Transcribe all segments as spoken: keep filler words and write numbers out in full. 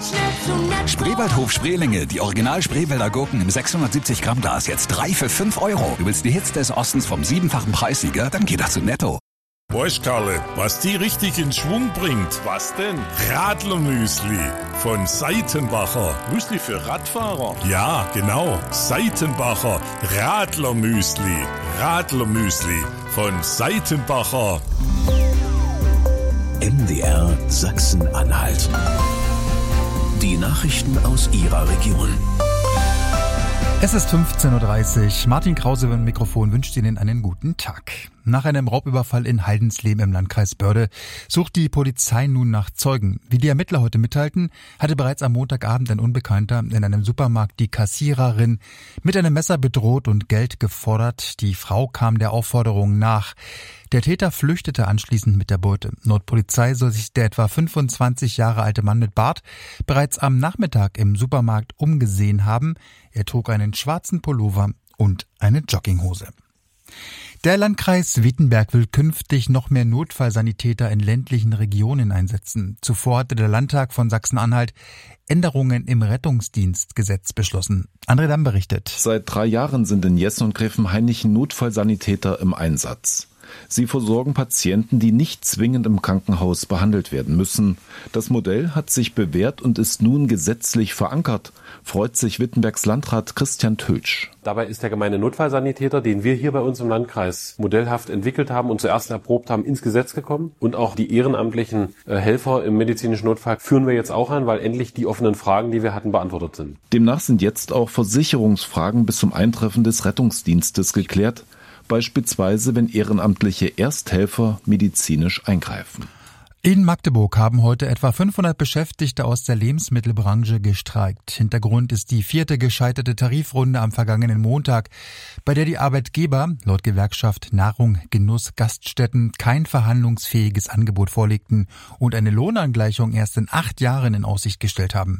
schnell zu Netto. Spreewaldhof Spreelinge, die Original Spreewälder Gurken im sechshundertsiebzig Gramm Glas, jetzt drei für fünf Euro. Du willst die Hits des Ostens vom siebenfachen Preissieger? Dann geh doch zu Netto. Weißt Karle, was die richtig in Schwung bringt? Was denn? Radlermüsli von Seitenbacher. Müsli für Radfahrer? Ja, genau. Seitenbacher Radlermüsli. Radlermüsli von Seitenbacher. M D R Sachsen-Anhalt. Die Nachrichten aus Ihrer Region. Es ist fünfzehn Uhr dreißig. Martin Krause beim Mikrofon wünscht Ihnen einen guten Tag. Nach einem Raubüberfall in Haldensleben im Landkreis Börde sucht die Polizei nun nach Zeugen. Wie die Ermittler heute mitteilten, hatte bereits am Montagabend ein Unbekannter in einem Supermarkt die Kassiererin mit einem Messer bedroht und Geld gefordert. Die Frau kam der Aufforderung nach. Der Täter flüchtete anschließend mit der Beute. Laut Polizei soll sich der etwa fünfundzwanzig Jahre alte Mann mit Bart bereits am Nachmittag im Supermarkt umgesehen haben. Er trug einen schwarzen Pullover und eine Jogginghose. Der Landkreis Wittenberg will künftig noch mehr Notfallsanitäter in ländlichen Regionen einsetzen. Zuvor hatte der Landtag von Sachsen-Anhalt Änderungen im Rettungsdienstgesetz beschlossen. André Damm berichtet. Seit drei Jahren sind in Jessen und Gräfenhainichen Notfallsanitäter im Einsatz. Sie versorgen Patienten, die nicht zwingend im Krankenhaus behandelt werden müssen. Das Modell hat sich bewährt und ist nun gesetzlich verankert, freut sich Wittenbergs Landrat Christian Töltsch. Dabei ist der gemeine Notfallsanitäter, den wir hier bei uns im Landkreis modellhaft entwickelt haben und zuerst erprobt haben, ins Gesetz gekommen. Und auch die ehrenamtlichen Helfer im medizinischen Notfall führen wir jetzt auch an, weil endlich die offenen Fragen, die wir hatten, beantwortet sind. Demnach sind jetzt auch Versicherungsfragen bis zum Eintreffen des Rettungsdienstes geklärt. Beispielsweise, wenn ehrenamtliche Ersthelfer medizinisch eingreifen. In Magdeburg haben heute etwa fünfhundert Beschäftigte aus der Lebensmittelbranche gestreikt. Hintergrund ist die vierte gescheiterte Tarifrunde am vergangenen Montag, bei der die Arbeitgeber laut Gewerkschaft Nahrung, Genuss, Gaststätten kein verhandlungsfähiges Angebot vorlegten und eine Lohnangleichung erst in acht Jahren in Aussicht gestellt haben.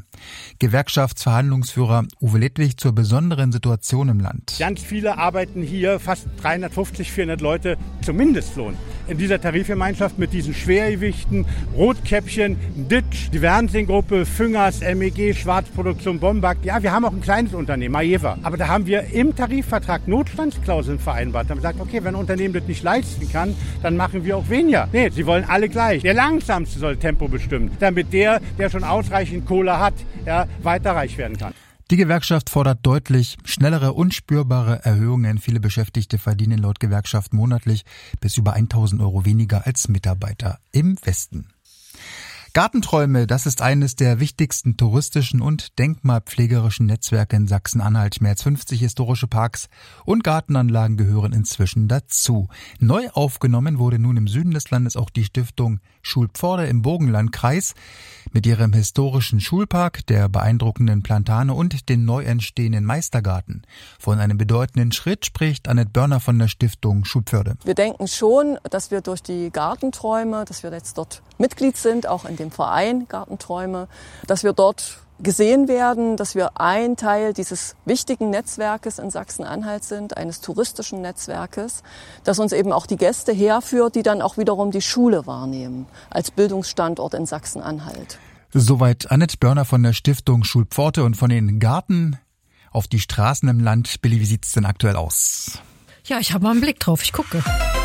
Gewerkschaftsverhandlungsführer Uwe Ledwig zur besonderen Situation im Land. Ganz viele arbeiten hier, fast dreihundertfünfzig, vierhundert Leute zum Mindestlohn. In dieser Tarifgemeinschaft mit diesen Schwergewichten, Rotkäppchen, Ditsch, die Fernsehgruppe, Füngers, M E G, Schwarzproduktion, Bombak. Ja, wir haben auch ein kleines Unternehmen, Maeva. Aber da haben wir im Tarifvertrag Notstandsklauseln vereinbart. Da haben wir gesagt, okay, wenn ein Unternehmen das nicht leisten kann, dann machen wir auch weniger. Nee, sie wollen alle gleich. Der Langsamste soll Tempo bestimmen, damit der, der schon ausreichend Kohle hat, ja, weiterreich werden kann. Die Gewerkschaft fordert deutlich schnellere und spürbare Erhöhungen. Viele Beschäftigte verdienen laut Gewerkschaft monatlich bis über tausend Euro weniger als Mitarbeiter im Westen. Gartenträume, das ist eines der wichtigsten touristischen und denkmalpflegerischen Netzwerke in Sachsen-Anhalt. Mehr als fünfzig historische Parks und Gartenanlagen gehören inzwischen dazu. Neu aufgenommen wurde nun im Süden des Landes auch die Stiftung Schulpforte im Burgenlandkreis mit ihrem historischen Schulpark, der beeindruckenden Plantane und den neu entstehenden Meistergarten. Von einem bedeutenden Schritt spricht Annette Börner von der Stiftung Schulpforte. Wir denken schon, dass wir durch die Gartenträume, dass wir jetzt dort Mitglied sind, auch in dem Verein Gartenträume, dass wir dort gesehen werden, dass wir ein Teil dieses wichtigen Netzwerkes in Sachsen-Anhalt sind, eines touristischen Netzwerkes, das uns eben auch die Gäste herführt, die dann auch wiederum die Schule wahrnehmen, als Bildungsstandort in Sachsen-Anhalt. Soweit Annette Börner von der Stiftung Schulpforte und von den Garten auf die Straßen im Land. Billy, wie sieht's denn aktuell aus? Ja, ich habe mal einen Blick drauf, ich gucke.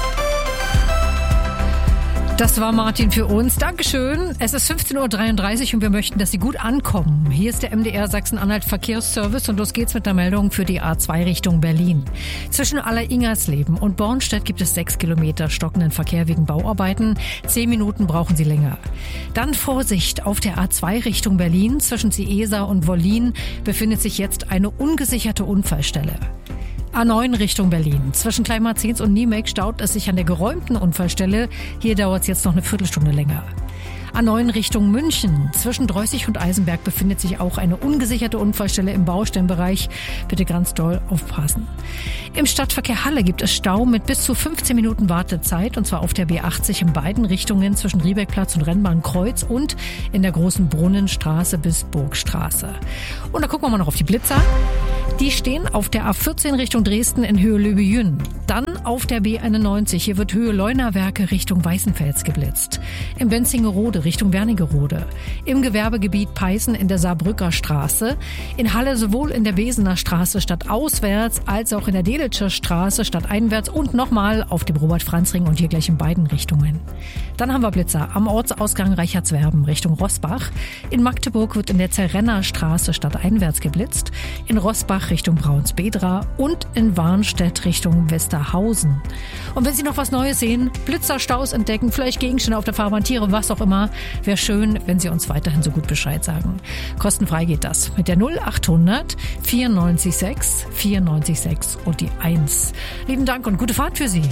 Das war Martin für uns. Dankeschön. Es ist fünfzehn Uhr dreiunddreißig und wir möchten, dass Sie gut ankommen. Hier ist der M D R Sachsen-Anhalt Verkehrsservice und los geht's mit der Meldung für die A zwei Richtung Berlin. Zwischen Aller-Ingersleben und Bornstedt gibt es sechs Kilometer stockenden Verkehr wegen Bauarbeiten. Zehn Minuten brauchen Sie länger. Dann Vorsicht auf der A zwei Richtung Berlin. Zwischen Ciesa und Wollin befindet sich jetzt eine ungesicherte Unfallstelle. A neun Richtung Berlin. Zwischen Kleinmarzens und Niemek staut es sich an der geräumten Unfallstelle. Hier dauert es jetzt noch eine Viertelstunde länger. A neun Richtung München. Zwischen Dreußig und Eisenberg befindet sich auch eine ungesicherte Unfallstelle im Baustellenbereich. Bitte ganz doll aufpassen. Im Stadtverkehr Halle gibt es Stau mit bis zu fünfzehn Minuten Wartezeit, und zwar auf der B achtzig in beiden Richtungen zwischen Riebeckplatz und Rennbahnkreuz und in der Großen Brunnenstraße bis Burgstraße. Und da gucken wir mal noch auf die Blitzer. Die stehen auf der A vierzehn Richtung Dresden in Höhe Löbejün. Dann auf der B einundneunzig. Hier wird Höhe Leunawerke Richtung Weißenfels geblitzt. Im Benzingerode Richtung Wernigerode. Im Gewerbegebiet Peißen in der Saarbrücker Straße. In Halle sowohl in der Besener Straße stadtauswärts als auch in der Delitscher Straße stadteinwärts und nochmal auf dem Robert-Franz-Ring und hier gleich in beiden Richtungen. Dann haben wir Blitzer am Ortsausgang Reichertswerben Richtung Rossbach. In Magdeburg wird in der Zerrenner Straße stadteinwärts geblitzt. In Rossbach Richtung Braunsbedra und in Warnstedt Richtung Westerhausen. Und wenn Sie noch was Neues sehen, Blitzerstaus entdecken, vielleicht Gegenstände auf der Fahrbahn, Tiere, was auch immer, wäre schön, wenn Sie uns weiterhin so gut Bescheid sagen. Kostenfrei geht das mit der null achthundert vierundneunzig sechs vierundneunzig sechs und die eins. Lieben Dank und gute Fahrt für Sie.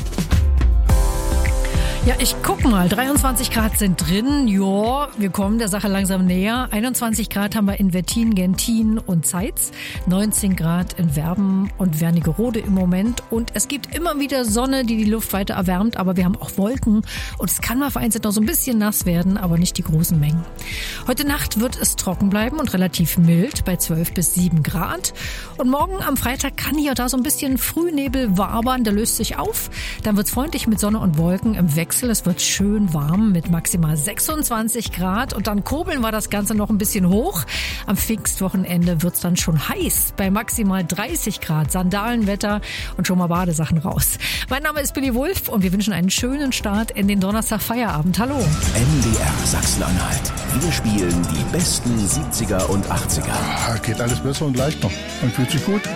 Ja, ich guck mal, dreiundzwanzig Grad sind drin, ja, wir kommen der Sache langsam näher. einundzwanzig Grad haben wir in Wettin, Gentin und Zeitz, neunzehn Grad in Werben und Wernigerode im Moment und es gibt immer wieder Sonne, die die Luft weiter erwärmt, aber wir haben auch Wolken und es kann mal vereinzelt noch so ein bisschen nass werden, aber nicht die großen Mengen. Heute Nacht wird es trocken bleiben und relativ mild bei zwölf bis sieben Grad und morgen am Freitag kann hier da so ein bisschen Frühnebel wabern, der löst sich auf, dann wird's freundlich mit Sonne und Wolken im Wechsel. Es wird schön warm mit maximal sechsundzwanzig Grad und dann kurbeln wir das Ganze noch ein bisschen hoch. Am Pfingstwochenende wird es dann schon heiß bei maximal dreißig Grad, Sandalenwetter und schon mal Badesachen raus. Mein Name ist Billy Wulff und wir wünschen einen schönen Start in den Donnerstag-Feierabend. Hallo. M D R Sachsen-Anhalt. Wir spielen die besten siebziger und achtziger. Ah, geht alles besser und leichter und fühlt sich gut.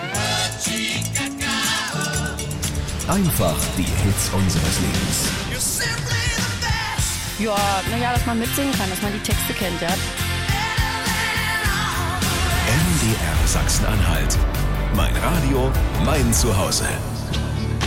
Einfach die Hits unseres Lebens. Ja, naja, dass man mitsingen kann, dass man die Texte kennt, ja. M D R Sachsen-Anhalt. Mein Radio, mein Zuhause.